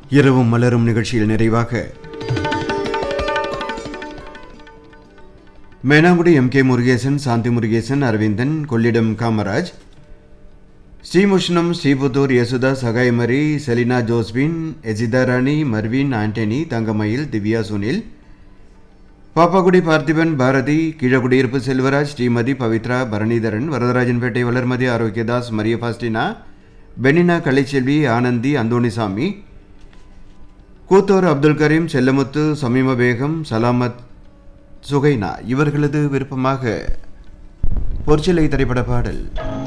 இரவும் மலரும் நிகழ்ச்சியில் நிறைவாக மேனாங்குடி எம்.கே. முருகேசன், சாந்தி முருகேசன், அரவிந்தன், கொள்ளிடம் காமராஜ், ஸ்ரீமுஷ்ணம், ஸ்ரீபுத்தூர், யசுதா, சகாய்மரி, செலினா ஜோஸ்பின், எஜிதா ராணி, மர்வின், ஆண்டனி, தங்கமயில், திவ்யா, சுனில், பாப்பாக்குடி பார்த்திபன், பாரதி, கீழக்குடியிருப்பு செல்வராஜ், ஸ்ரீமதி, பவித்ரா, பரணிதரன், வரதராஜன்பேட்டை வளர்மதி, ஆரோக்கியதாஸ், மரிய பாஸ்டினா, பெனினா, கலைச்செல்வி, ஆனந்தி, அந்தோணிசாமி, கூத்தோர் அப்துல் கரீம், செல்லமுத்து, சமீம பேகம், சலாமத், சுகைனா இவர்களது விருப்பமாக பொற்சிலை திரைப்பட பாடல்.